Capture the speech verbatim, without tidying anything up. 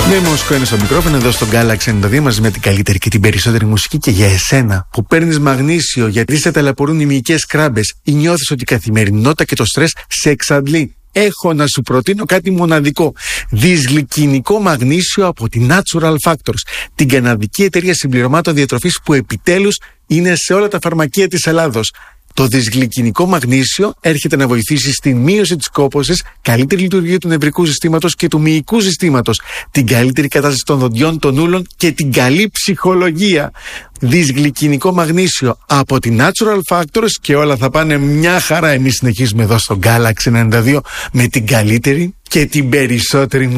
Ναι, Μοσκό είναι στο μικρόφωνο εδώ στο Galaxy ενενήντα δύο μαζί με την καλύτερη και την περισσότερη μουσική. Και για εσένα που παίρνεις μαγνήσιο γιατί σε ταλαιπωρούν οι μυϊκές κράμπες ή νιώθεις ότι η καθημερινότητα και το στρες σε εξαντλεί, έχω να σου προτείνω κάτι μοναδικό. Δυσγλυκινικό μαγνήσιο από τη Natural Factors, την καναδική εταιρεία συμπληρωμάτων διατροφής που επιτέλους είναι σε όλα τα φαρμακεία της Ελλάδος. Το δυσγλυκινικό μαγνήσιο έρχεται να βοηθήσει στη μείωση της κόπωσης, καλύτερη λειτουργία του νευρικού συστήματος και του μυϊκού συστήματος, την καλύτερη κατάσταση των δοντιών, των ούλων και την καλή ψυχολογία. Δυσγλυκινικό μαγνήσιο από τη Natural Factors και όλα θα πάνε μια χαρά. Εμείς συνεχίζουμε εδώ στο Galaxy ενενήντα δύο με την καλύτερη και την περισσότερη